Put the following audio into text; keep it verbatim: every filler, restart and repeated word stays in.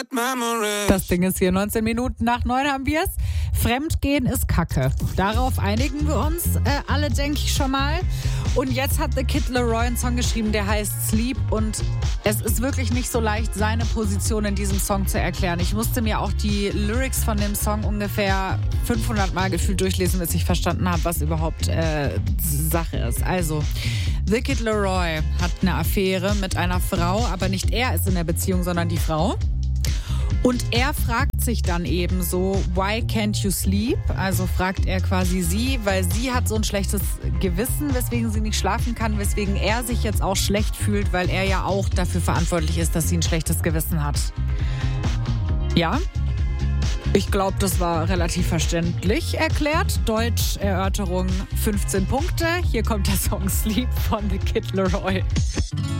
Das Ding ist hier, neunzehn Minuten nach neun haben wir es. Fremdgehen ist Kacke. Darauf einigen wir uns äh, alle, denke ich schon mal. Und jetzt hat The Kid Laroi einen Song geschrieben, der heißt Sleep. Und es ist wirklich nicht so leicht, seine Position in diesem Song zu erklären. Ich musste mir auch die Lyrics von dem Song ungefähr fünfhundert Mal gefühlt durchlesen, bis ich verstanden habe, was überhaupt äh, Sache ist. Also, The Kid Laroi hat eine Affäre mit einer Frau, aber nicht er ist in der Beziehung, sondern die Frau. Und er fragt sich dann eben so, why can't you sleep? Also fragt er quasi sie, weil sie hat so ein schlechtes Gewissen, weswegen sie nicht schlafen kann, weswegen er sich jetzt auch schlecht fühlt, weil er ja auch dafür verantwortlich ist, dass sie ein schlechtes Gewissen hat. Ja? Ich glaube, das war relativ verständlich erklärt. Deutsch, Erörterung fünfzehn Punkte. Hier kommt der Song Sleep von The Kid Laroi.